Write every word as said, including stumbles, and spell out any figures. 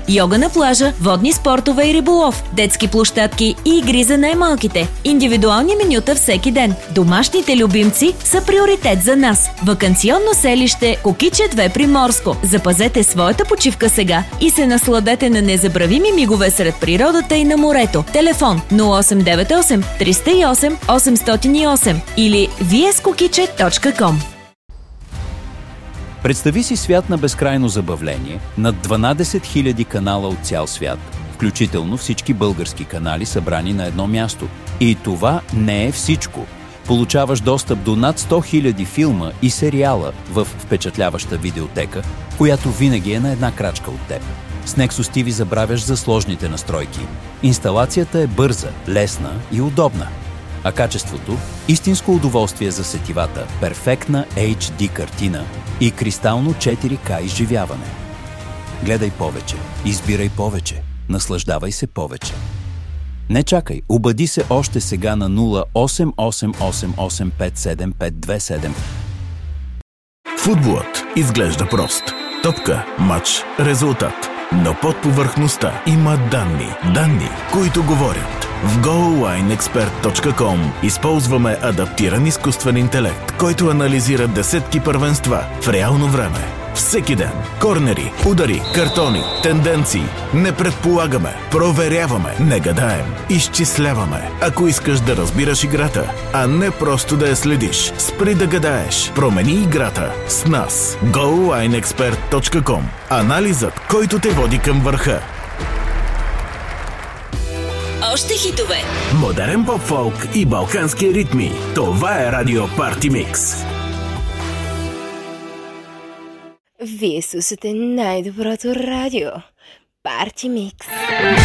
Йога на плажа, водни спортове и риболов, детски площадки и игри за най-малките. Индивидуални менюта всеки ден. Домашните любимци са приоритет за нас. Ваканционно селище Кокиче две Приморско. Запазете своята почивка сега и се насладете на незабравими мигове сред природата и на морето. Телефон нула осем девет осем триста и осем осемстотин и осем или ви ес кокиче точка ком. Представи си свят на безкрайно забавление, над дванадесет хиляди канала от цял свят, включително всички български канали събрани на едно място. И това не е всичко. Получаваш достъп до над сто хиляди филма и сериала в впечатляваща видеотека, която винаги е на една крачка от теб. С Nexus ти ви забравяш за сложните настройки. Инсталацията е бърза, лесна и удобна. А качеството – истинско удоволствие за сетивата, перфектна ейч ди картина и кристално четири К изживяване. Гледай повече, избирай повече, наслаждавай се повече. Не чакай, обади се още сега на нула осем осем осем осем пет седем пет две седем. Футболът изглежда прост. Топка, матч, резултат. Но под повърхността има данни. Данни, които говорят. В голлайн експерт точка ком използваме адаптиран изкуствен интелект, който анализира десетки първенства в реално време. Всеки ден. Корнери, удари, картони, тенденции. Не предполагаме, проверяваме, не гадаем, изчисляваме. Ако искаш да разбираш играта, а не просто да я следиш, спри да гадаеш. Промени играта с нас. голлайн експерт точка ком. Анализът, който те води към върха. Още хитове. Модерен поп-фолк и балкански ритми. Това е Радио Парти Микс. Вие слушате най-доброто радио. Парти Микс.